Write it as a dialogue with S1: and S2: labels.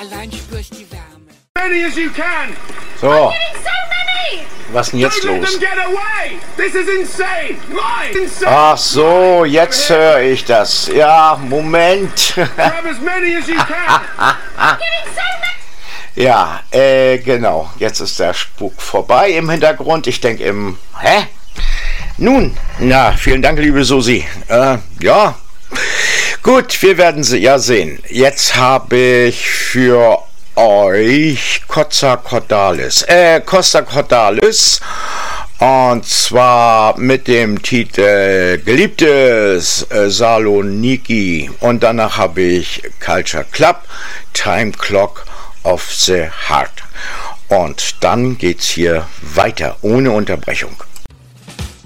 S1: Allein spürst die Wärme.
S2: Many as you can.
S3: So,
S4: So many!
S3: was denn jetzt
S2: Don't let
S3: los?
S2: them get away. This is insane. Mine. Insane.
S3: Ach so, jetzt höre ich das. Ja, Moment.
S2: Grab as many as you can.
S4: Getting so many!
S3: Ja, genau. Jetzt ist der Spuk vorbei im Hintergrund. Ich denke Hä? Nun, na, vielen Dank, liebe Susi. Ja, gut, wir werden sie ja sehen. Jetzt habe ich für euch Costa Cordalis. Und zwar mit dem Titel Geliebtes Saloniki. Und danach habe ich Culture Club, Time Clock of the Heart. Und dann geht's hier weiter, ohne Unterbrechung.